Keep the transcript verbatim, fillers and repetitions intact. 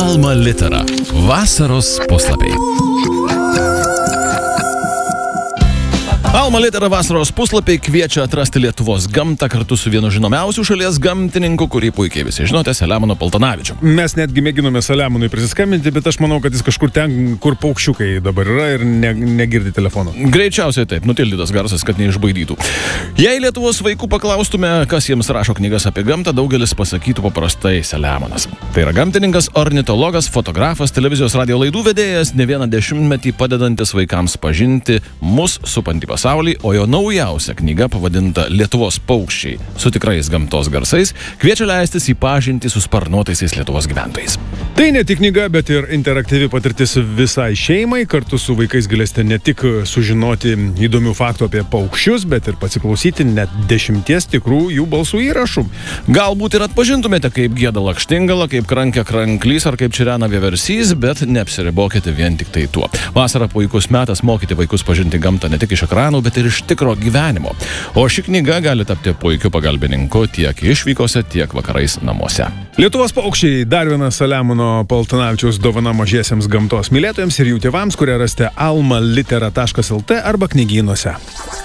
Alma Litera. Vasaros puslapiai. Alma Litera vasaros puslapiai kviečia atrasti Lietuvos gamtą kartu su vienu žinomiausių šalies gamtininku, kurį puikiai visi žinote, Saliamonu Paltanavičium. Mes netgi mėginome Saliamonui prisiskambinti, bet aš manau, kad jis kažkur ten, kur paukščiukai dabar yra ir ne, negirdi telefono. Greičiausiai taip, nutildytas garsas, kad neišbaidytų. Jei Lietuvos vaikų paklaustume, kas jiems rašo knygas apie gamtą, daugelis pasakytų paprastai Saliamonas. Tai yra gamtininkas, ornitologas, fotografas, televizijos radio laidų vedėjas, ne vieną dešimtmetį padedantis vaikams pažinti mus supantį pasaulį, o jo naujausia knyga pavadinta Lietuvos paukščiai su tikrais gamtos garsais kviečia leistis į pažintį su sparnuotaisiais Lietuvos gyventojais. Tai ne tik knyga, bet ir interaktyvi patirtis visai šeimai. Kartu su vaikais galėsite ne tik sužinoti įdomių faktų apie paukščius, bet ir pasiklausyti net dešimties tikrų jų balsų įrašų. Galbūt ir atpažintumėte, kaip gieda lakštingala, kaip krankia kranklys ar kaip čirena vieversys, bet neapsiribokite vien tik tai tuo. Vasara puikus metas mokyti vaikus pažinti gamtą ne tik iš ekranų, bet ir iš tikro gyvenimo. O ši knyga gali tapti puikiu pagalbininku tiek išvykose, tiek vakarais namuose. Lietuvos paukščiai – dar viena Saliamono Paltanavičiaus dovana mažiesiems gamtos mylėtojams ir jų tėvams, kurie rasite alma litera taškas lt arba knygynuose.